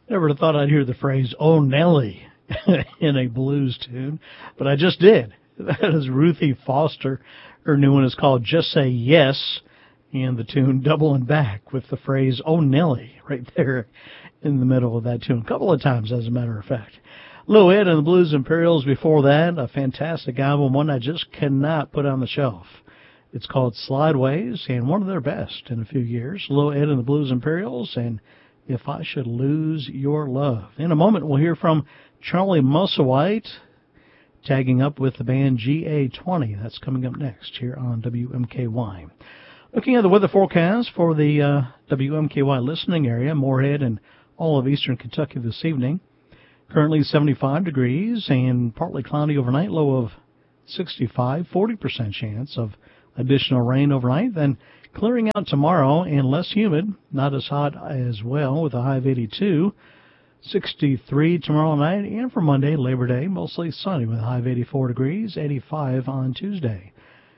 Never thought I'd hear the phrase, "Oh, Nelly," in a blues tune, but I just did. That is Ruthie Foster. Her new one is called Just Say Yes, and the tune doubling back with the phrase, "Oh, Nelly," right there in the middle of that tune. A couple of times, as a matter of fact. Lou Ed and the Blues Imperials before that, a fantastic album, one I just cannot put on the shelf. It's called Slideways, and one of their best in a few years. Lou Ed and the Blues Imperials, and If I Should Lose Your Love. In a moment, we'll hear from Charlie Musselwhite, tagging up with the band GA20. That's coming up next here on WMKY. Looking at the weather forecast for the WMKY listening area, Moorhead and all of eastern Kentucky this evening. Currently 75 degrees and partly cloudy overnight, low of 65, 40% chance of additional rain overnight. Then clearing out tomorrow and less humid, not as hot as well, with a high of 82. 63 tomorrow night, and for Monday, Labor Day, mostly sunny with a high of 84 degrees, 85 on Tuesday.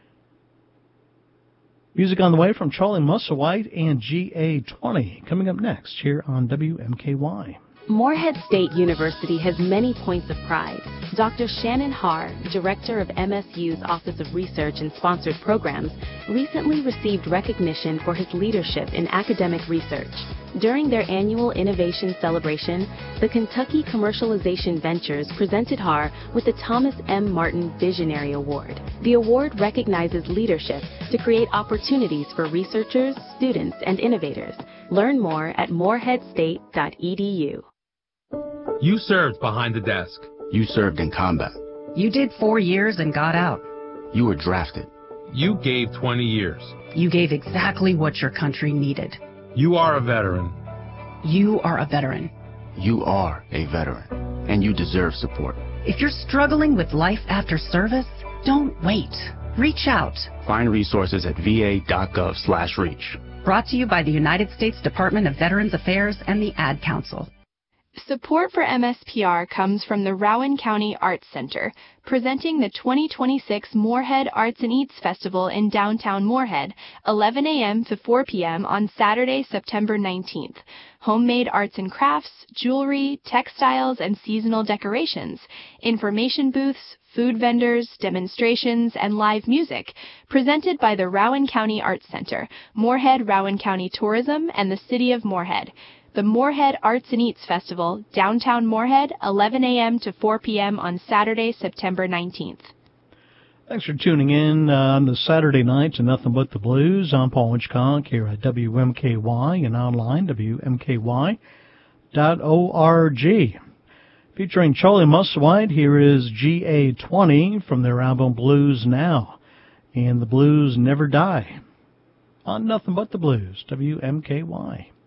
Music on the way from Charlie Musselwhite and GA20 coming up next here on WMKY. Morehead State University has many points of pride. Dr. Shannon Haar, director of MSU's Office of Research and Sponsored Programs, recently received recognition for his leadership in academic research. During their annual Innovation Celebration, the Kentucky Commercialization Ventures presented Haar with the Thomas M. Martin Visionary Award. The award recognizes leadership to create opportunities for researchers, students, and innovators. Learn more at moreheadstate.edu. You served behind the desk. You served in combat. You did 4 years and got out. You were drafted. You gave 20 years. You gave exactly what your country needed. You are a veteran. You are a veteran. You are a veteran, and you deserve support. If you're struggling with life after service, don't wait. Reach out. Find resources at va.gov/reach. Brought to you by the United States Department of Veterans Affairs and the Ad Council. Support for MSPR comes from the Rowan County Arts Center, presenting the 2026 Moorhead Arts and Eats Festival in downtown Moorhead, 11 a.m. to 4 p.m. on Saturday, September 19th. Homemade arts and crafts, jewelry, textiles, and seasonal decorations, information booths, food vendors, demonstrations, and live music, presented by the Rowan County Arts Center, Moorhead Rowan County Tourism, and the City of Moorhead. The Moorhead Arts and Eats Festival, downtown Moorhead, 11 a.m. to 4 p.m. on Saturday, September 19th. Thanks for tuning in on the Saturday night to Nothing But the Blues. I'm Paul Hitchcock here at WMKY and online, WMKY.org. Featuring Charlie Musselwhite, here is GA20 from their album Blues Now. And the blues never die. On Nothing But the Blues, WMKY.